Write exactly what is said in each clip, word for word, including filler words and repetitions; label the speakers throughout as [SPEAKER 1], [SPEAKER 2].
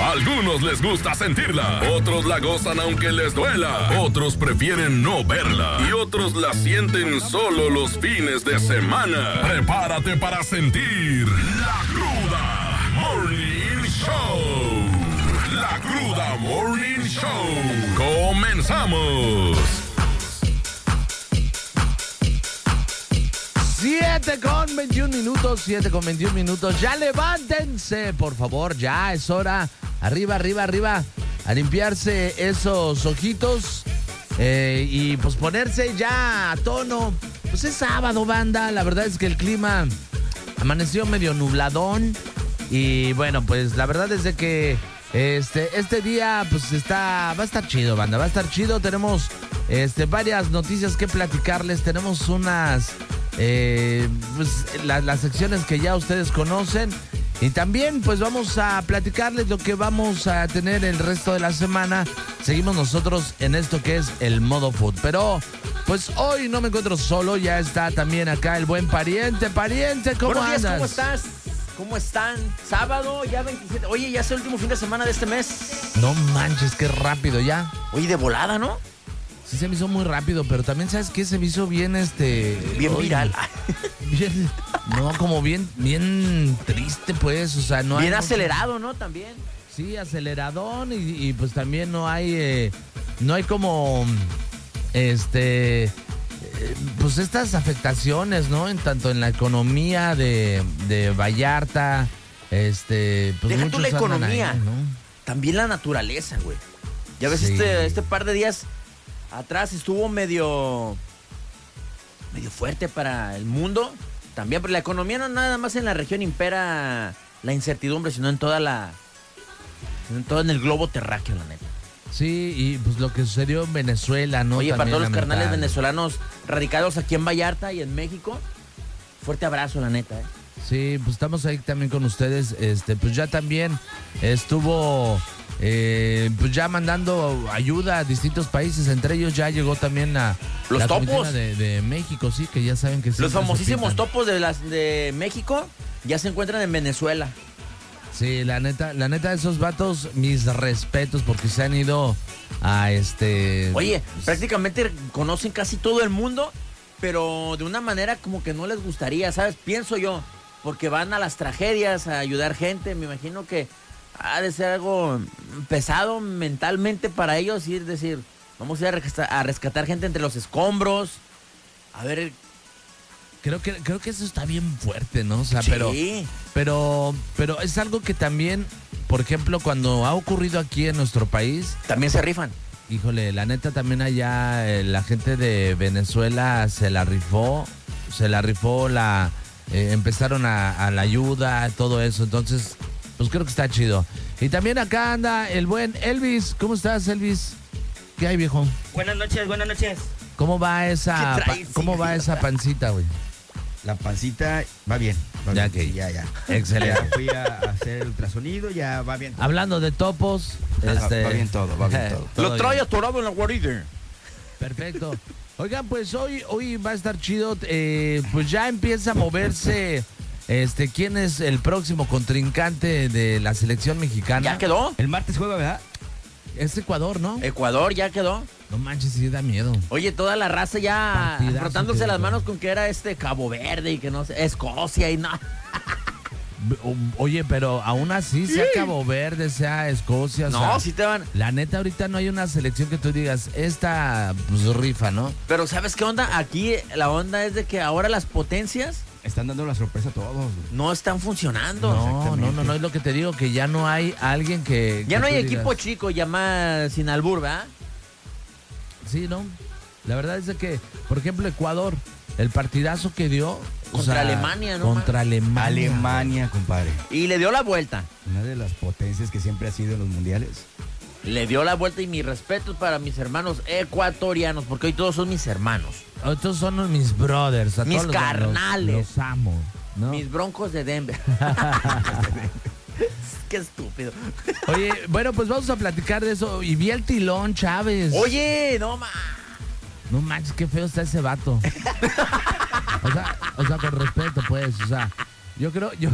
[SPEAKER 1] Algunos les gusta sentirla, otros la gozan aunque les duela, otros prefieren no verla y otros la sienten solo los fines de semana. Prepárate para sentir la cruda Morning Show. La cruda Morning Show. ¡Comenzamos!
[SPEAKER 2] siete con veintiún minutos, siete con veintiún minutos. Ya levántense, por favor, ya es hora. Arriba, arriba, arriba. A limpiarse esos ojitos eh, y pues ponerse ya a tono. Pues es sábado, banda. La verdad es que el clima amaneció medio nubladón. Y bueno, pues la verdad es de que este, este día pues está, va a estar chido, banda. Va a estar chido. Tenemos este, varias noticias que platicarles. Tenemos unas... Eh, pues, la, las secciones que ya ustedes conocen y también pues vamos a platicarles lo que vamos a tener el resto de la semana. Seguimos nosotros en esto que es el modo food, pero pues hoy no me encuentro solo, ya está también acá el buen pariente. Pariente, ¿cómo
[SPEAKER 3] Buenos días,
[SPEAKER 2] andas?
[SPEAKER 3] ¿cómo estás? ¿Cómo están? Sábado, ya veintisiete. Oye, ya es el último fin de semana de este mes.
[SPEAKER 2] No manches, qué rápido ya.
[SPEAKER 3] Oye, de volada, ¿no?
[SPEAKER 2] Sí se me hizo muy rápido, pero también ¿sabes qué? Se me hizo bien este...
[SPEAKER 3] Bien
[SPEAKER 2] Oye,
[SPEAKER 3] viral.
[SPEAKER 2] Bien, no, como bien, bien triste pues, o sea, no
[SPEAKER 3] Bien
[SPEAKER 2] hay...
[SPEAKER 3] acelerado, ¿no? También.
[SPEAKER 2] Sí, aceleradón y, y pues también no hay, eh, no hay como, este, eh, pues estas afectaciones, ¿no? En tanto en la economía de, de Vallarta, este, pues
[SPEAKER 3] Deja tú
[SPEAKER 2] muchos
[SPEAKER 3] la
[SPEAKER 2] andan
[SPEAKER 3] economía.
[SPEAKER 2] ahí, ¿no?
[SPEAKER 3] También la naturaleza, güey. Ya ves,
[SPEAKER 2] Sí.
[SPEAKER 3] este, este par de días atrás estuvo medio, medio fuerte para el mundo. También, pero la economía no nada más en la región impera la incertidumbre, sino en toda la, en todo en el globo terráqueo, la neta.
[SPEAKER 2] Sí, y pues lo que sucedió en Venezuela, ¿no?
[SPEAKER 3] Oye, para
[SPEAKER 2] También
[SPEAKER 3] todos los carnales
[SPEAKER 2] lamentable.
[SPEAKER 3] venezolanos radicados aquí en Vallarta y en México, fuerte abrazo, la neta, ¿eh?
[SPEAKER 2] Sí, pues estamos ahí también con ustedes. Este, pues ya también estuvo, eh, pues ya mandando ayuda a distintos países. Entre ellos ya llegó también a
[SPEAKER 3] Los
[SPEAKER 2] la
[SPEAKER 3] topos.
[SPEAKER 2] comitiva de, de México, sí, que ya saben que
[SPEAKER 3] Los
[SPEAKER 2] siempre se
[SPEAKER 3] famosísimos
[SPEAKER 2] pintan.
[SPEAKER 3] topos de las de México ya se encuentran en Venezuela.
[SPEAKER 2] Sí, la neta, la neta, esos vatos, mis respetos, porque se han ido a este.
[SPEAKER 3] Oye, prácticamente conocen casi todo el mundo, pero de una manera como que no les gustaría, ¿sabes? Pienso yo, porque van a las tragedias a ayudar gente. Me imagino que ha de ser algo pesado mentalmente para ellos ir decir, vamos a ir a rescatar, a rescatar gente entre los escombros. A ver,
[SPEAKER 2] Creo que, creo que eso está bien fuerte, ¿no? O sea,
[SPEAKER 3] sí.
[SPEAKER 2] pero, pero, pero es algo que también, por ejemplo, cuando ha ocurrido aquí en nuestro país,
[SPEAKER 3] También se rifan.
[SPEAKER 2] híjole, la neta también allá eh, la gente de Venezuela se la rifó, se la rifó, la eh, empezaron a, a la ayuda, todo eso, entonces, pues creo que está chido. Y también acá anda el buen Elvis. ¿Cómo estás, Elvis? ¿Qué hay, viejo?
[SPEAKER 4] Buenas noches, buenas noches.
[SPEAKER 2] ¿Cómo va esa,
[SPEAKER 3] ¿Qué
[SPEAKER 2] pa-
[SPEAKER 3] traes,
[SPEAKER 2] cómo va
[SPEAKER 3] idiota?
[SPEAKER 2] esa pancita, güey?
[SPEAKER 5] La pancita va bien. Va
[SPEAKER 2] Ya
[SPEAKER 5] bien,
[SPEAKER 2] que-
[SPEAKER 5] sí, ya, ya.
[SPEAKER 2] Excelente.
[SPEAKER 5] Ya fui a hacer el ultrasonido, ya va bien todo.
[SPEAKER 2] Hablando de topos,
[SPEAKER 5] Va-
[SPEAKER 2] este...
[SPEAKER 5] va bien todo, va bien todo.
[SPEAKER 2] Todo
[SPEAKER 3] Lo trae
[SPEAKER 2] bien.
[SPEAKER 3] atorado en la guarida.
[SPEAKER 2] Perfecto. Oigan, pues hoy, hoy va a estar chido. eh, pues ya empieza a moverse este, quién es el próximo contrincante de la selección mexicana.
[SPEAKER 3] ¿Ya quedó?
[SPEAKER 5] El martes juega, ¿verdad?
[SPEAKER 2] Es Ecuador, ¿no?
[SPEAKER 3] Ecuador ya quedó.
[SPEAKER 2] No manches, sí da miedo.
[SPEAKER 3] Oye, toda la raza ya
[SPEAKER 2] Partidazo
[SPEAKER 3] frotándose
[SPEAKER 2] que
[SPEAKER 3] las
[SPEAKER 2] dejó.
[SPEAKER 3] manos con que era este Cabo Verde y que no sé, Escocia y no.
[SPEAKER 2] O- Oye, pero aún así, sea Cabo Verde, sea Escocia, o
[SPEAKER 3] No,
[SPEAKER 2] sea,
[SPEAKER 3] sí te van.
[SPEAKER 2] la neta ahorita no hay una selección que tú digas, esta pues rifa, ¿no?
[SPEAKER 3] Pero ¿sabes qué onda? Aquí la onda es de que ahora las potencias
[SPEAKER 5] Están dando la sorpresa a todos. güey.
[SPEAKER 3] no están funcionando.
[SPEAKER 2] No, no,
[SPEAKER 5] exactamente.
[SPEAKER 2] no, no es lo que te digo, que ya no hay alguien que...
[SPEAKER 3] Ya
[SPEAKER 2] que
[SPEAKER 3] no hay
[SPEAKER 2] tú digas,
[SPEAKER 3] equipo chico llamado sin albur, ¿verdad?
[SPEAKER 2] Sí, ¿no? La verdad es de que, por ejemplo, Ecuador, el partidazo que dio... o
[SPEAKER 3] Contra
[SPEAKER 2] sea,
[SPEAKER 3] Alemania, ¿no,
[SPEAKER 2] Contra Alemania.
[SPEAKER 5] Alemania, compadre.
[SPEAKER 3] Y le dio la vuelta.
[SPEAKER 5] Una de las potencias que siempre ha sido en los mundiales.
[SPEAKER 3] Le dio la vuelta y mis respetos para mis hermanos ecuatorianos, porque hoy todos son mis hermanos.
[SPEAKER 2] Estos son mis brothers. A
[SPEAKER 3] Mis
[SPEAKER 2] todos los-
[SPEAKER 3] carnales.
[SPEAKER 2] Los, los amo, ¿no?
[SPEAKER 3] Mis broncos de Denver. Qué estúpido.
[SPEAKER 2] Oye, bueno, pues vamos a platicar de eso. Y vi el Tilón Chávez.
[SPEAKER 3] Oye, no ma.
[SPEAKER 2] No manches, qué feo está ese vato. O sea, o sea, con respeto, pues, o sea, Yo creo, yo.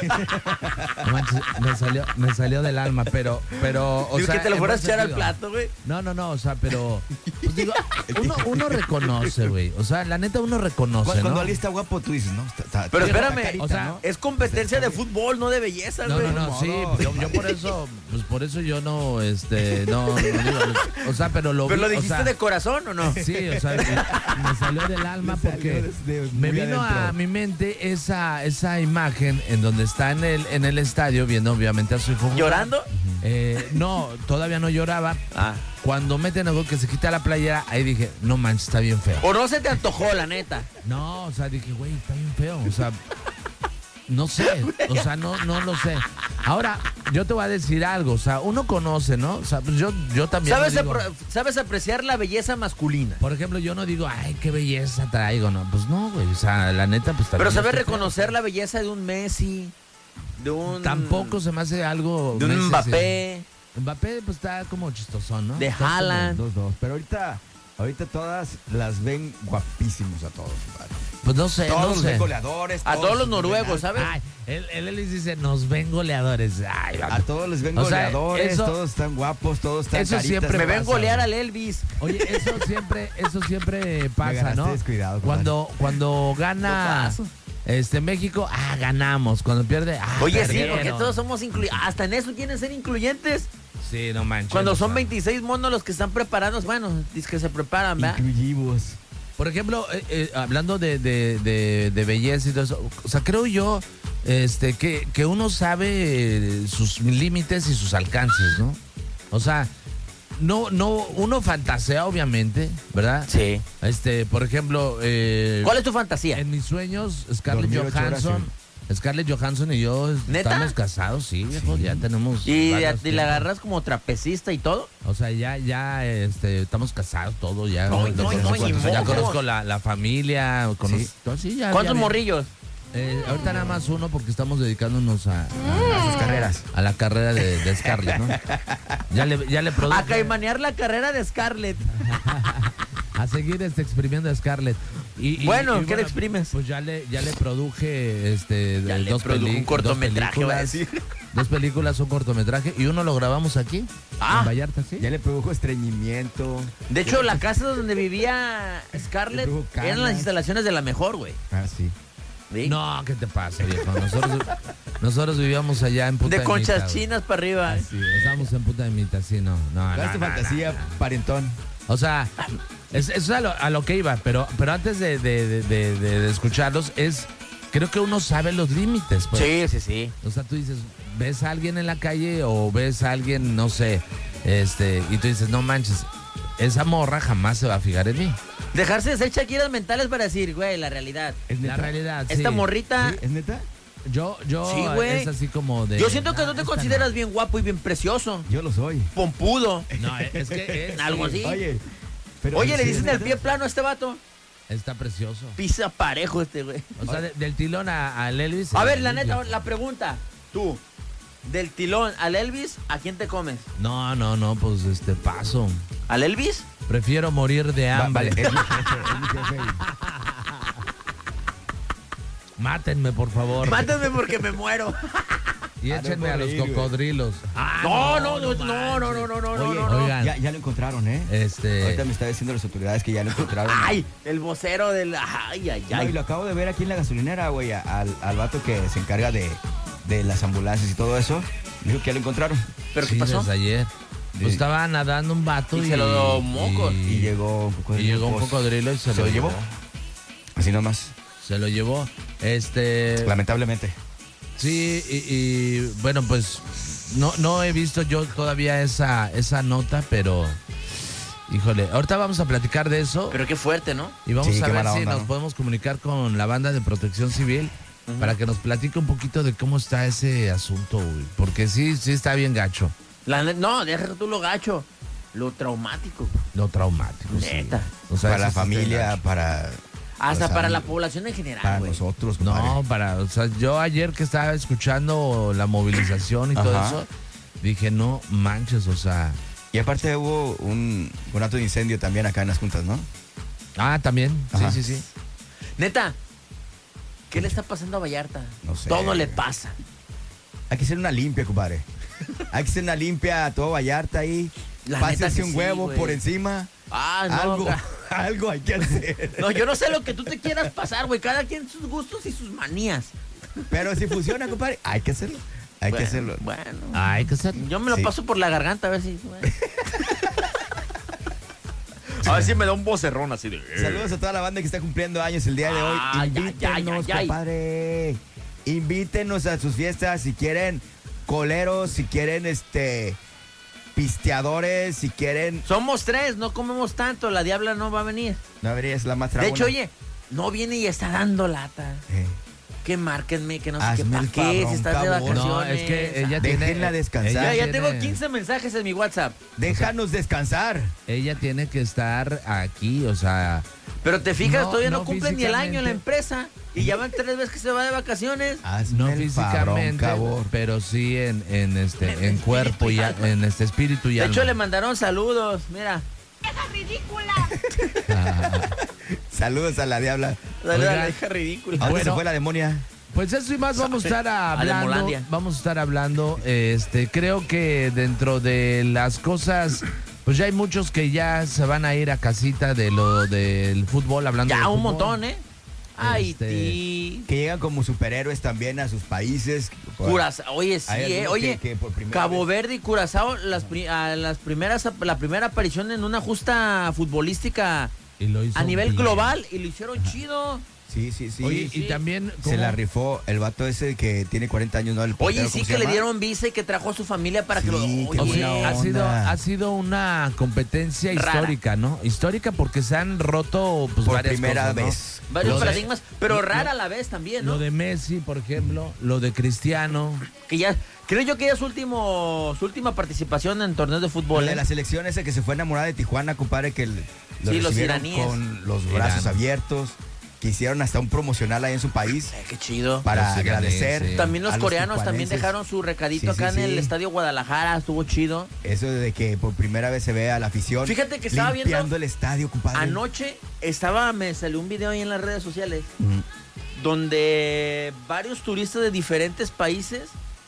[SPEAKER 2] No manches, me salió, me salió del alma, pero, pero, o
[SPEAKER 3] Digo
[SPEAKER 2] sea.
[SPEAKER 3] que te lo
[SPEAKER 2] en
[SPEAKER 3] fueras a
[SPEAKER 2] buen
[SPEAKER 3] echar al
[SPEAKER 2] sentido.
[SPEAKER 3] plato, güey.
[SPEAKER 2] No, no, no, o sea, pero. Pues digo, uno, uno reconoce, güey. O sea, la neta uno reconoce,
[SPEAKER 5] Cuando,
[SPEAKER 2] ¿no?
[SPEAKER 5] cuando alguien está guapo, tú dices, no, está, está-
[SPEAKER 3] Pero
[SPEAKER 5] tiene
[SPEAKER 3] espérame,
[SPEAKER 5] la carita,
[SPEAKER 2] o sea,
[SPEAKER 5] ¿no?
[SPEAKER 3] Es competencia de fútbol, no de belleza,
[SPEAKER 2] No,
[SPEAKER 3] güey.
[SPEAKER 2] no, no,
[SPEAKER 5] Ni
[SPEAKER 2] sí,
[SPEAKER 5] modo,
[SPEAKER 2] yo,
[SPEAKER 5] no
[SPEAKER 2] yo por
[SPEAKER 5] manches.
[SPEAKER 2] eso, pues por eso yo no, este, no, no digo, o sea, pero lo
[SPEAKER 3] ¿Pero
[SPEAKER 2] vi,
[SPEAKER 3] lo
[SPEAKER 2] o
[SPEAKER 3] dijiste
[SPEAKER 2] sea,
[SPEAKER 3] de corazón o no?
[SPEAKER 2] Sí, o sea, me, me salió del alma
[SPEAKER 5] Me salió
[SPEAKER 2] porque
[SPEAKER 5] desde
[SPEAKER 2] me
[SPEAKER 5] muy
[SPEAKER 2] vino
[SPEAKER 5] adentro.
[SPEAKER 2] a mi mente esa, esa imagen en donde está en el, en el estadio viendo obviamente a su hijo jugar.
[SPEAKER 3] ¿Llorando?
[SPEAKER 2] Eh, no, todavía no lloraba.
[SPEAKER 3] Ah.
[SPEAKER 2] Cuando meten algo que se quita la playera, ahí dije, no manches, está bien feo.
[SPEAKER 3] ¿O no se te antojó, la neta?
[SPEAKER 2] No, o sea, dije, güey, está bien feo. O sea, no sé, o sea, no, no lo sé. Ahora, yo te voy a decir algo, o sea, uno conoce, ¿no? O sea, pues yo, yo también.
[SPEAKER 3] ¿Sabes,
[SPEAKER 2] lo digo.
[SPEAKER 3] apro- ¿Sabes apreciar la belleza masculina?
[SPEAKER 2] Por ejemplo, yo no digo, ay, qué belleza traigo, no. Pues no, güey, o sea, la neta, pues también.
[SPEAKER 3] Pero sabes
[SPEAKER 2] está feo.
[SPEAKER 3] reconocer la belleza de un Messi, de un...
[SPEAKER 2] Tampoco se me hace algo.
[SPEAKER 3] De un
[SPEAKER 2] Messi,
[SPEAKER 3] Mbappé.
[SPEAKER 2] sí. Mbappé, pues está como chistosón, ¿no?
[SPEAKER 3] De
[SPEAKER 2] Está como-
[SPEAKER 3] Haaland.
[SPEAKER 5] Dos, dos. Pero ahorita, ahorita todas las ven guapísimos a todos, compadre.
[SPEAKER 2] Pues no sé,
[SPEAKER 5] Todos
[SPEAKER 2] no
[SPEAKER 5] los
[SPEAKER 2] sé.
[SPEAKER 5] ven goleadores.
[SPEAKER 3] A todos los
[SPEAKER 5] los
[SPEAKER 3] noruegos,
[SPEAKER 5] ven-
[SPEAKER 3] ¿sabes?
[SPEAKER 2] Ay, él, él les dice, nos ven goleadores. Ay,
[SPEAKER 5] A todos les ven
[SPEAKER 2] O sea,
[SPEAKER 5] goleadores,
[SPEAKER 2] eso-
[SPEAKER 5] todos están guapos, todos están
[SPEAKER 2] eso
[SPEAKER 5] caritas
[SPEAKER 2] siempre
[SPEAKER 3] Me
[SPEAKER 5] de
[SPEAKER 3] ven
[SPEAKER 5] pasa,
[SPEAKER 3] golear
[SPEAKER 5] güey.
[SPEAKER 3] al Elvis.
[SPEAKER 2] Oye, eso siempre, eso siempre pasa,
[SPEAKER 5] ganaste
[SPEAKER 2] ¿no?
[SPEAKER 5] descuidado, compadre.
[SPEAKER 2] Cuando, cuando gana
[SPEAKER 3] Topazo.
[SPEAKER 2] este México, ah, ganamos. Cuando pierde, ah,
[SPEAKER 3] Oye, sí,
[SPEAKER 2] perdieron.
[SPEAKER 3] porque todos somos incluyentes. Hasta en eso quieren ser incluyentes.
[SPEAKER 2] Sí, no manches.
[SPEAKER 3] Cuando
[SPEAKER 2] o
[SPEAKER 3] son
[SPEAKER 2] sea.
[SPEAKER 3] veintiséis monos los que están preparados, bueno, dice que se preparan, ¿verdad?
[SPEAKER 5] Inclusivos.
[SPEAKER 2] Por ejemplo, eh, eh, hablando de, de, de, de belleza y todo eso, o sea, creo yo este, que, que uno sabe eh, sus límites y sus alcances, ¿no? O sea, no, no, uno fantasea, obviamente, ¿verdad?
[SPEAKER 3] Sí.
[SPEAKER 2] Este, por ejemplo, eh,
[SPEAKER 3] ¿Cuál es tu fantasía?
[SPEAKER 2] en mis sueños, Scarlett
[SPEAKER 5] Dormir ocho horas,
[SPEAKER 2] Johansson, Scarlett Johansson y yo
[SPEAKER 3] ¿Neta?
[SPEAKER 2] estamos casados, sí, viejo, ya tenemos.
[SPEAKER 3] ¿Y,
[SPEAKER 2] varios
[SPEAKER 3] y la
[SPEAKER 2] tiempos.
[SPEAKER 3] agarras como trapecista y todo?
[SPEAKER 2] O sea, ya, ya, este, estamos casados, todo, ya.
[SPEAKER 3] No,
[SPEAKER 2] ya
[SPEAKER 3] no,
[SPEAKER 2] conozco-
[SPEAKER 3] no, y
[SPEAKER 2] ya
[SPEAKER 3] mocos.
[SPEAKER 2] conozco la, la familia, conozco,
[SPEAKER 5] Sí.
[SPEAKER 2] todo, sí, ya,
[SPEAKER 3] ¿Cuántos
[SPEAKER 2] ya,
[SPEAKER 3] morrillos?
[SPEAKER 2] Eh, ahorita nada más uno porque estamos dedicándonos a,
[SPEAKER 5] A sus carreras.
[SPEAKER 2] a la carrera de, de Scarlett, ¿no? Ya le, ya le produje
[SPEAKER 3] A caimanear la carrera de Scarlett.
[SPEAKER 2] a seguir este, exprimiendo a Scarlett. Y, y-
[SPEAKER 3] Bueno,
[SPEAKER 2] y
[SPEAKER 3] ¿qué le exprimes?
[SPEAKER 2] Pues ya le, ya le produje este,
[SPEAKER 3] Ya
[SPEAKER 2] de-
[SPEAKER 3] le
[SPEAKER 2] dos,
[SPEAKER 3] produjo
[SPEAKER 2] peli-
[SPEAKER 3] un cortometraje,
[SPEAKER 2] dos
[SPEAKER 3] va a
[SPEAKER 2] películas.
[SPEAKER 3] decir.
[SPEAKER 2] Dos películas, un cortometraje y uno lo grabamos aquí,
[SPEAKER 3] Ah.
[SPEAKER 2] en Vallarta, ¿sí?
[SPEAKER 5] Ya le produjo estreñimiento.
[SPEAKER 3] De hecho, la casa donde vivía Scarlett
[SPEAKER 5] Le tuvo
[SPEAKER 3] eran las
[SPEAKER 5] canas.
[SPEAKER 3] instalaciones de la mejor, güey.
[SPEAKER 5] Ah, sí.
[SPEAKER 3] ¿Sí?
[SPEAKER 2] No, ¿qué te pasa, viejo? Nosotros, nosotros vivíamos allá en Punta
[SPEAKER 3] De
[SPEAKER 2] de
[SPEAKER 3] conchas
[SPEAKER 2] Mita, güey.
[SPEAKER 3] chinas para arriba.
[SPEAKER 2] Sí, estábamos en Punta de Mita, sí, no. no
[SPEAKER 5] ¿Cuál
[SPEAKER 2] no,
[SPEAKER 5] es tu
[SPEAKER 2] no,
[SPEAKER 5] fantasía,
[SPEAKER 2] no, no.
[SPEAKER 5] parentón?
[SPEAKER 2] O sea, es, es a, lo, a lo que iba, pero, pero antes de, de- de- de- de- de escucharlos, es. Creo que uno sabe los límites, pues.
[SPEAKER 3] Sí, sí, sí.
[SPEAKER 2] O sea, tú dices, ves a alguien en la calle o ves a alguien, no sé, este, y tú dices, no manches, esa morra jamás se va a fijar en mí.
[SPEAKER 3] Dejarse de ser chaquiras mentales para decir, güey, la realidad.
[SPEAKER 5] ¿Es
[SPEAKER 2] La
[SPEAKER 5] neta?
[SPEAKER 2] realidad, sí.
[SPEAKER 3] Esta morrita.
[SPEAKER 5] ¿Sí? ¿Es neta?
[SPEAKER 2] Yo, yo,
[SPEAKER 3] Sí, güey.
[SPEAKER 2] es así como de.
[SPEAKER 3] Yo siento que
[SPEAKER 2] "Ah,
[SPEAKER 3] no te
[SPEAKER 2] esta
[SPEAKER 3] consideras
[SPEAKER 2] no".
[SPEAKER 3] bien guapo y bien precioso.
[SPEAKER 5] Yo lo soy.
[SPEAKER 3] Pompudo.
[SPEAKER 2] No, es que es,
[SPEAKER 3] Algo así.
[SPEAKER 5] Oye, pero
[SPEAKER 3] Oye,
[SPEAKER 5] ¿en
[SPEAKER 3] le
[SPEAKER 5] serio,
[SPEAKER 3] dicen el
[SPEAKER 5] neta?
[SPEAKER 3] pie plano a este vato.
[SPEAKER 2] está precioso.
[SPEAKER 3] Pisa parejo este, güey.
[SPEAKER 2] O sea, de- del tilón a, al Elvis.
[SPEAKER 3] A
[SPEAKER 2] eh,
[SPEAKER 3] ver, la neta,
[SPEAKER 2] limpio.
[SPEAKER 3] la pregunta. Tú, del tilón al Elvis, ¿a quién te comes?
[SPEAKER 2] No, no, no, pues este paso.
[SPEAKER 3] ¿Al Elvis?
[SPEAKER 2] Prefiero morir de
[SPEAKER 5] Va-
[SPEAKER 2] hambre.
[SPEAKER 5] vale, es mi jefe, es mi jefe.
[SPEAKER 2] Mátenme, por favor.
[SPEAKER 3] Mátenme porque me muero.
[SPEAKER 2] Y
[SPEAKER 5] Ah, no
[SPEAKER 2] échenme a
[SPEAKER 5] puedo
[SPEAKER 2] los
[SPEAKER 5] ir, güey.
[SPEAKER 2] cocodrilos. Ah,
[SPEAKER 3] No, no, no, no, no, no, no, no, no,
[SPEAKER 5] Oye,
[SPEAKER 3] no, no.
[SPEAKER 2] Oigan.
[SPEAKER 5] Ya, ya lo encontraron, ¿eh?
[SPEAKER 2] Este.
[SPEAKER 5] Ahorita me está diciendo las autoridades que ya lo encontraron.
[SPEAKER 3] Ay, el vocero del. Ay, ay,
[SPEAKER 5] No, y
[SPEAKER 3] ay.
[SPEAKER 5] lo acabo de ver aquí en la gasolinera, güey, al, al vato que se encarga de, de las ambulancias y todo eso. Dijo que ya lo encontraron.
[SPEAKER 3] ¿Pero
[SPEAKER 2] sí,
[SPEAKER 3] qué pasó?
[SPEAKER 2] desde ayer. Pues
[SPEAKER 5] Sí.
[SPEAKER 2] estaba nadando un vato
[SPEAKER 3] Y
[SPEAKER 2] y.
[SPEAKER 3] se lo dio mocos.
[SPEAKER 5] Y llegó un poco
[SPEAKER 2] y llegó un cocodrilo y se,
[SPEAKER 5] ¿Se lo llevó? Así nomás.
[SPEAKER 2] Se lo llevó. Este.
[SPEAKER 5] Lamentablemente.
[SPEAKER 2] Sí, y, y, bueno, pues no, no he visto yo todavía esa, esa nota, pero híjole, ahorita vamos a platicar de eso
[SPEAKER 3] Pero qué fuerte, ¿no?
[SPEAKER 2] y vamos
[SPEAKER 5] Sí,
[SPEAKER 2] a
[SPEAKER 5] qué
[SPEAKER 2] ver
[SPEAKER 5] mala
[SPEAKER 2] si
[SPEAKER 5] onda,
[SPEAKER 2] nos
[SPEAKER 5] ¿no?
[SPEAKER 2] podemos comunicar con la banda de protección civil para que nos platique un poquito de cómo está ese asunto, güey, porque sí, sí está bien gacho,
[SPEAKER 3] La net- no, deja tú lo gacho. Lo traumático.
[SPEAKER 2] lo traumático. sí.
[SPEAKER 3] Neta.
[SPEAKER 2] O sea,
[SPEAKER 5] Para la
[SPEAKER 2] eso sí está
[SPEAKER 5] familia,
[SPEAKER 2] gacho.
[SPEAKER 5] para...
[SPEAKER 3] Hasta
[SPEAKER 5] o sea,
[SPEAKER 3] para la población en general,
[SPEAKER 5] Para
[SPEAKER 3] güey.
[SPEAKER 5] nosotros, compadre.
[SPEAKER 2] No, para, o sea, yo ayer que estaba escuchando la movilización y todo
[SPEAKER 5] Ajá.
[SPEAKER 2] eso, dije, no manches, o sea,
[SPEAKER 5] Y aparte hubo un, un acto de incendio también acá en las juntas, ¿no?
[SPEAKER 2] ah, también,
[SPEAKER 5] Ajá.
[SPEAKER 2] sí, sí, sí.
[SPEAKER 3] Neta, ¿Qué le está pasando a Vallarta?
[SPEAKER 5] No sé.
[SPEAKER 3] Todo le pasa.
[SPEAKER 5] Hay que hacer una limpia, compadre. Hay que hacer una limpia a todo Vallarta ahí.
[SPEAKER 3] La neta
[SPEAKER 5] Pásese
[SPEAKER 3] que
[SPEAKER 5] un
[SPEAKER 3] sí,
[SPEAKER 5] huevo
[SPEAKER 3] güey.
[SPEAKER 5] por encima.
[SPEAKER 3] Ah, no.
[SPEAKER 5] algo,
[SPEAKER 3] ga-
[SPEAKER 5] algo hay que hacer.
[SPEAKER 3] No, yo no sé lo que tú te quieras pasar, güey. Cada quien sus gustos y sus manías.
[SPEAKER 5] Pero si funciona, compadre, hay que hacerlo. Hay
[SPEAKER 3] bueno,
[SPEAKER 5] que hacerlo.
[SPEAKER 3] Bueno.
[SPEAKER 2] Hay que hacer.
[SPEAKER 3] Yo me lo
[SPEAKER 5] Sí.
[SPEAKER 3] paso por la garganta a ver si. Bueno. A ver si me da un vocerrón así de.
[SPEAKER 5] Saludos a toda la banda que está cumpliendo años el día de hoy.
[SPEAKER 3] Ay, ay,
[SPEAKER 5] Invítenos,
[SPEAKER 3] ay, ay, ay.
[SPEAKER 5] compadre. Invítenos a sus fiestas si quieren coleros, si quieren este pisteadores, si quieren.
[SPEAKER 3] Somos tres, no comemos tanto. La diabla no va a venir.
[SPEAKER 5] No verías la más
[SPEAKER 3] De
[SPEAKER 5] tragona.
[SPEAKER 3] hecho, oye, no viene y está dando lata.
[SPEAKER 5] Eh,
[SPEAKER 3] Que márquenme, que no sé
[SPEAKER 5] Hazme
[SPEAKER 3] qué, ¿para
[SPEAKER 5] el
[SPEAKER 3] qué?
[SPEAKER 5] cabrón,
[SPEAKER 3] Si estás de
[SPEAKER 5] cabrón.
[SPEAKER 3] vacaciones.
[SPEAKER 2] No, es que ella
[SPEAKER 5] Déjenla
[SPEAKER 2] tiene.
[SPEAKER 5] descansar.
[SPEAKER 3] Ya,
[SPEAKER 2] ella
[SPEAKER 3] ya tengo
[SPEAKER 2] tiene-
[SPEAKER 3] quince mensajes en mi WhatsApp.
[SPEAKER 5] Déjanos descansar.
[SPEAKER 2] Ella tiene que estar aquí, o sea.
[SPEAKER 3] Pero te fijas,
[SPEAKER 2] No,
[SPEAKER 3] todavía no,
[SPEAKER 2] no
[SPEAKER 3] cumple ni el año en la
[SPEAKER 2] físicamente.
[SPEAKER 3] empresa. Y ya van tres veces que se va de vacaciones.
[SPEAKER 5] Hazme
[SPEAKER 2] No
[SPEAKER 5] el
[SPEAKER 2] físicamente,
[SPEAKER 5] fabrón, cabrón.
[SPEAKER 2] pero sí en, en este
[SPEAKER 3] En
[SPEAKER 2] en
[SPEAKER 3] espíritu
[SPEAKER 2] cuerpo
[SPEAKER 3] y
[SPEAKER 2] y a-
[SPEAKER 3] alma.
[SPEAKER 2] en este espíritu y
[SPEAKER 3] De
[SPEAKER 2] alma.
[SPEAKER 3] hecho, le mandaron saludos. Mira.
[SPEAKER 5] Saludos a la diabla.
[SPEAKER 3] La
[SPEAKER 2] Oigan.
[SPEAKER 3] hija ridícula.
[SPEAKER 5] ¿A dónde
[SPEAKER 2] Bueno.
[SPEAKER 5] se fue la demonia?
[SPEAKER 2] Pues eso y más vamos a estar
[SPEAKER 3] A
[SPEAKER 2] hablando.
[SPEAKER 3] Demolandia.
[SPEAKER 2] Vamos a estar hablando. Este, creo que dentro de las cosas, pues ya hay muchos que ya se van a ir a casita de lo del fútbol, hablando de
[SPEAKER 3] Ya un
[SPEAKER 2] fútbol.
[SPEAKER 3] montón, ¿eh?
[SPEAKER 2] Este,
[SPEAKER 3] Haití.
[SPEAKER 5] Que llegan como superhéroes también a sus países.
[SPEAKER 3] Curazao. Oye, sí,
[SPEAKER 5] Hay
[SPEAKER 3] ¿eh?
[SPEAKER 5] algunos
[SPEAKER 3] Oye,
[SPEAKER 5] que- que por primera
[SPEAKER 3] Cabo
[SPEAKER 5] vez-
[SPEAKER 3] Verde y Curazao, las, pri- a las primeras, la primera aparición en una justa futbolística
[SPEAKER 2] y lo hizo
[SPEAKER 3] a nivel
[SPEAKER 2] bien.
[SPEAKER 3] global y lo hicieron chido.
[SPEAKER 5] Sí, sí, sí.
[SPEAKER 2] Oye,
[SPEAKER 3] sí.
[SPEAKER 2] y también
[SPEAKER 5] Se
[SPEAKER 2] ¿cómo?
[SPEAKER 5] la rifó el vato ese que tiene cuarenta años, ¿no? El
[SPEAKER 3] Oye,
[SPEAKER 5] portero,
[SPEAKER 3] sí
[SPEAKER 5] ¿cómo se
[SPEAKER 3] que le
[SPEAKER 5] llama?
[SPEAKER 3] dieron visa y que trajo a su familia para que
[SPEAKER 5] Sí,
[SPEAKER 3] lo.
[SPEAKER 5] qué
[SPEAKER 2] O
[SPEAKER 3] Oye,
[SPEAKER 2] sea,
[SPEAKER 5] buena
[SPEAKER 2] ha sido,
[SPEAKER 5] onda.
[SPEAKER 2] ha sido una competencia
[SPEAKER 3] Rara.
[SPEAKER 2] histórica, ¿no? Histórica porque se han roto pues,
[SPEAKER 5] Por
[SPEAKER 2] varias
[SPEAKER 5] primera
[SPEAKER 2] cosas, ¿no?
[SPEAKER 5] vez.
[SPEAKER 3] varios
[SPEAKER 2] Lo de-
[SPEAKER 3] paradigmas, pero
[SPEAKER 2] lo-
[SPEAKER 3] rara a la vez también, ¿no?
[SPEAKER 2] Lo de Messi, por ejemplo, lo de Cristiano.
[SPEAKER 3] Que ya, creo yo que ya es su, último, su última participación en torneos de fútbol.
[SPEAKER 5] Lo de
[SPEAKER 3] ¿eh?
[SPEAKER 5] la selección esa que se fue enamorada de Tijuana, compadre, que el- lo
[SPEAKER 3] Sí, los
[SPEAKER 5] recibieron
[SPEAKER 3] iraníes.
[SPEAKER 5] con los brazos
[SPEAKER 2] Irán.
[SPEAKER 5] abiertos, que hicieron hasta un promocional ahí en su país
[SPEAKER 3] Eh, qué chido.
[SPEAKER 5] para
[SPEAKER 2] Los iraníes,
[SPEAKER 5] agradecer.
[SPEAKER 2] sí.
[SPEAKER 3] También los
[SPEAKER 5] a
[SPEAKER 3] coreanos también
[SPEAKER 5] tijuanenses.
[SPEAKER 3] dejaron su recadito
[SPEAKER 5] Sí, sí,
[SPEAKER 3] acá en el
[SPEAKER 5] sí.
[SPEAKER 3] Estadio Guadalajara, estuvo chido.
[SPEAKER 5] Eso de que por primera vez se ve a la afición.
[SPEAKER 3] Fíjate que estaba viendo-
[SPEAKER 5] limpiando el estadio, compadre.
[SPEAKER 3] Anoche estaba, me salió un video ahí en las redes sociales
[SPEAKER 5] Mm.
[SPEAKER 3] donde varios turistas de diferentes países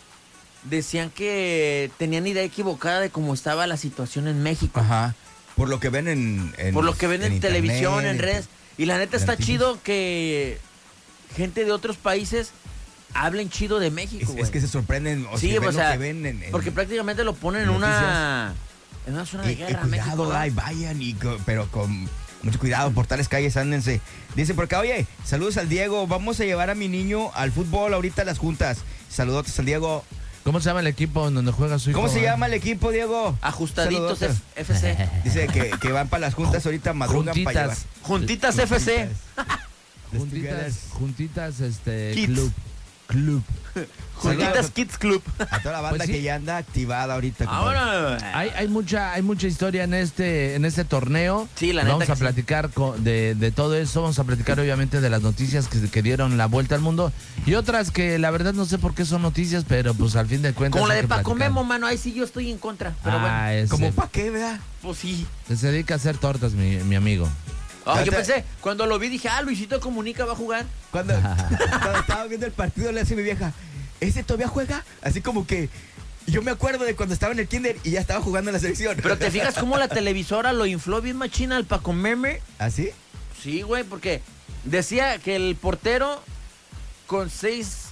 [SPEAKER 3] decían que tenían idea equivocada de cómo estaba la situación en México.
[SPEAKER 5] Ajá. Por lo que ven en, en-
[SPEAKER 3] Por lo que ven en,
[SPEAKER 5] internet,
[SPEAKER 3] televisión, en redes. Y la neta
[SPEAKER 5] en
[SPEAKER 3] está
[SPEAKER 5] artículos.
[SPEAKER 3] chido que gente de otros países hablen chido de México,
[SPEAKER 5] Es,
[SPEAKER 3] güey.
[SPEAKER 5] es que se sorprenden. O
[SPEAKER 3] Sí,
[SPEAKER 5] sea,
[SPEAKER 3] o
[SPEAKER 5] ven
[SPEAKER 3] sea,
[SPEAKER 5] lo que ven en, en-
[SPEAKER 3] Porque prácticamente lo ponen en
[SPEAKER 5] noticias.
[SPEAKER 3] una, en una zona de
[SPEAKER 5] Eh, eh,
[SPEAKER 3] guerra,
[SPEAKER 5] cuidado,
[SPEAKER 3] México. ¿verdad?
[SPEAKER 5] ay, vayan, y co- pero con mucho cuidado, por tales calles ándense. Dice por acá, oye, saludos al Diego, vamos a llevar a mi niño al fútbol ahorita a las juntas. Saludotes al Diego.
[SPEAKER 2] ¿Cómo se llama el equipo en donde juega su hijo?
[SPEAKER 5] ¿Cómo se
[SPEAKER 2] eh?
[SPEAKER 5] llama el equipo, Diego?
[SPEAKER 3] Ajustaditos
[SPEAKER 5] Saludotes.
[SPEAKER 3] F- FC.
[SPEAKER 5] Dice que, que van para las juntas ahorita, madrugan para llevar.
[SPEAKER 2] Juntitas.
[SPEAKER 3] Juntitas F C.
[SPEAKER 2] Juntitas, juntitas, este,
[SPEAKER 3] Kids.
[SPEAKER 2] club. Club.
[SPEAKER 3] Juntitas
[SPEAKER 5] Saludos
[SPEAKER 3] Kids Club.
[SPEAKER 5] A toda la banda
[SPEAKER 2] Pues sí.
[SPEAKER 5] que ya anda activada ahorita. compadre.
[SPEAKER 3] Ahora.
[SPEAKER 2] Hay, hay mucha, hay mucha historia en este, en este torneo.
[SPEAKER 3] Sí, la neta
[SPEAKER 2] Vamos
[SPEAKER 3] que
[SPEAKER 2] a
[SPEAKER 3] sí.
[SPEAKER 2] platicar co- de, de todo eso. Vamos a platicar obviamente de las noticias que, que dieron la vuelta al mundo. Y otras que la verdad no sé por qué son noticias, pero pues al fin de cuentas.
[SPEAKER 3] Como la
[SPEAKER 2] hay
[SPEAKER 3] de
[SPEAKER 2] que
[SPEAKER 3] Paco
[SPEAKER 2] platicar.
[SPEAKER 3] Memo, mano. Ahí sí yo estoy en contra. Pero
[SPEAKER 2] Ah,
[SPEAKER 3] bueno.
[SPEAKER 2] ese.
[SPEAKER 5] ¿Cómo para qué, verdad?
[SPEAKER 3] Pues sí.
[SPEAKER 2] Que se dedica a hacer tortas, mi, mi amigo.
[SPEAKER 3] Ah, yo
[SPEAKER 5] Ahorita-
[SPEAKER 3] pensé, cuando lo vi dije, ah, Luisito Comunica va a jugar.
[SPEAKER 5] Cuando, cuando estaba viendo el partido le hace mi vieja, ¿ese todavía juega? Así como que yo me acuerdo de cuando estaba en el kinder y ya estaba jugando en la selección.
[SPEAKER 3] Pero te fijas cómo la televisora lo infló bien machina al Paco Meme.
[SPEAKER 5] ¿Así?
[SPEAKER 3] Sí, güey, porque decía que el portero con seis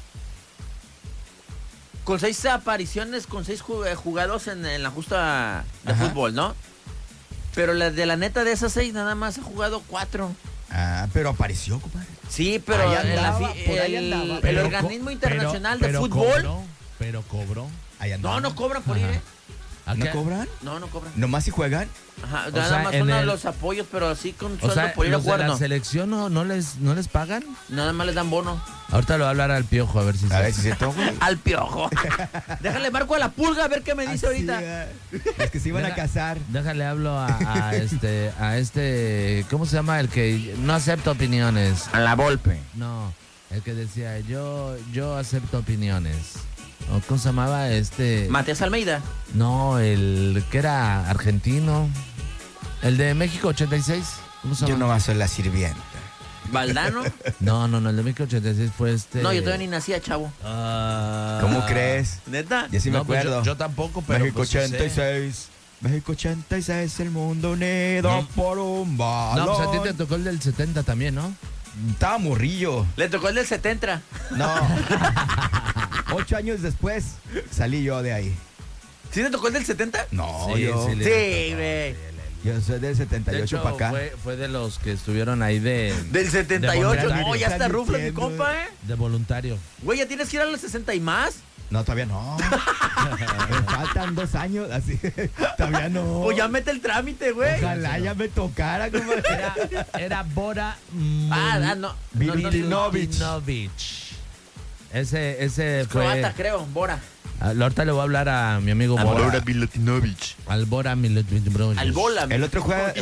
[SPEAKER 3] con seis apariciones, con seis ju- eh, jugados en, en la justa de
[SPEAKER 5] Ajá.
[SPEAKER 3] fútbol, ¿no? Pero la de la neta de esas seis nada más ha jugado cuatro.
[SPEAKER 5] Ah, pero apareció, compadre.
[SPEAKER 3] Sí, pero
[SPEAKER 5] Ahí
[SPEAKER 3] en la
[SPEAKER 5] andaba,
[SPEAKER 3] fi-
[SPEAKER 5] por ahí
[SPEAKER 3] el,
[SPEAKER 5] andaba.
[SPEAKER 3] el
[SPEAKER 2] Pero
[SPEAKER 3] organismo
[SPEAKER 2] co-
[SPEAKER 3] internacional
[SPEAKER 2] pero-
[SPEAKER 3] de
[SPEAKER 2] pero
[SPEAKER 3] fútbol.
[SPEAKER 2] cobró, pero cobró.
[SPEAKER 5] Ahí andaba.
[SPEAKER 3] No, no cobran por ir,
[SPEAKER 2] Ajá.
[SPEAKER 3] ¿eh?
[SPEAKER 5] ¿No
[SPEAKER 2] Acá-
[SPEAKER 5] cobran?
[SPEAKER 3] No, no cobran.
[SPEAKER 5] ¿Nomás si juegan?
[SPEAKER 3] Ajá,
[SPEAKER 2] O
[SPEAKER 3] nada
[SPEAKER 2] sea,
[SPEAKER 3] más
[SPEAKER 2] en
[SPEAKER 3] son
[SPEAKER 2] el-
[SPEAKER 3] los apoyos, pero así con
[SPEAKER 2] O
[SPEAKER 3] sueldo
[SPEAKER 2] sea,
[SPEAKER 3] por ir a
[SPEAKER 2] los de
[SPEAKER 3] jugar,
[SPEAKER 2] la
[SPEAKER 3] no.
[SPEAKER 2] selección no, no les, no les pagan.
[SPEAKER 3] Nada más les dan bono.
[SPEAKER 2] Ahorita le voy a hablar al Piojo a ver si
[SPEAKER 5] A
[SPEAKER 2] se-
[SPEAKER 5] ver si es cierto, güey.
[SPEAKER 3] Al piojo. Déjale marco a la pulga a ver qué me dice
[SPEAKER 5] Así,
[SPEAKER 3] ahorita.
[SPEAKER 5] ah, Los que se iban a
[SPEAKER 2] Deja-
[SPEAKER 5] casar.
[SPEAKER 2] Déjale hablo a, a este, a este, ¿cómo se llama? El que no acepta opiniones.
[SPEAKER 3] A la golpe.
[SPEAKER 2] No, el que decía, yo, yo acepto opiniones. ¿O ¿Cómo se llamaba? Este,
[SPEAKER 3] Matías Almeida.
[SPEAKER 2] no, el que era argentino. El de México ochenta y seis. ¿Cómo se
[SPEAKER 5] Yo
[SPEAKER 2] llama?
[SPEAKER 5] no soy la sirvienta.
[SPEAKER 3] ¿Valdano?
[SPEAKER 2] No, no, no, el de México ochenta y seis fue este...
[SPEAKER 3] No, yo todavía ni nacía, chavo.
[SPEAKER 2] Ah,
[SPEAKER 5] ¿Cómo crees?
[SPEAKER 3] ¿Neta?
[SPEAKER 5] Yo sí me
[SPEAKER 2] no, pues
[SPEAKER 5] acuerdo.
[SPEAKER 2] yo, yo tampoco, pero
[SPEAKER 5] México
[SPEAKER 2] pues sí sé.
[SPEAKER 5] ochenta y seis. México ochenta y seis, el mundo unido
[SPEAKER 2] No.
[SPEAKER 5] por un balón.
[SPEAKER 2] No, pues a ti te tocó el del setenta también, ¿no?
[SPEAKER 5] Estaba morrillo.
[SPEAKER 3] Le tocó el del setenta.
[SPEAKER 5] No. Ocho años después salí yo de ahí.
[SPEAKER 3] ¿Sí le tocó el del setenta?
[SPEAKER 5] No,
[SPEAKER 2] Sí,
[SPEAKER 5] yo,
[SPEAKER 2] sí, le
[SPEAKER 3] Sí,
[SPEAKER 2] tocó,
[SPEAKER 3] güey.
[SPEAKER 2] sí, le-
[SPEAKER 5] yo soy del setenta y
[SPEAKER 2] De
[SPEAKER 5] ocho
[SPEAKER 2] hecho,
[SPEAKER 5] para acá.
[SPEAKER 2] fue, fue de los que estuvieron ahí de...
[SPEAKER 3] Del setenta y
[SPEAKER 2] De
[SPEAKER 3] ocho.
[SPEAKER 2] voluntario.
[SPEAKER 3] No, ya está
[SPEAKER 5] Están
[SPEAKER 3] rufla mi
[SPEAKER 5] diciendo.
[SPEAKER 3] compa, ¿eh?
[SPEAKER 2] De voluntario.
[SPEAKER 3] Güey, ya tienes que ir a los sesenta y más.
[SPEAKER 5] No, todavía no. Me faltan dos años, así. Todavía no.
[SPEAKER 3] O ya mete el trámite, güey.
[SPEAKER 5] Ojalá ya me tocara, como
[SPEAKER 2] Era, era Bora
[SPEAKER 3] Ah, ah, no.
[SPEAKER 5] Milutinovic.
[SPEAKER 3] No, no, no.
[SPEAKER 2] Milutinovic. Ese, ese fue...
[SPEAKER 3] Croata, creo, Bora.
[SPEAKER 2] Ah, ahorita le voy a hablar a mi amigo Bora.
[SPEAKER 1] Milutinovic.
[SPEAKER 2] Al Bora Milutinovic.
[SPEAKER 3] Al bola.
[SPEAKER 5] El otro juega,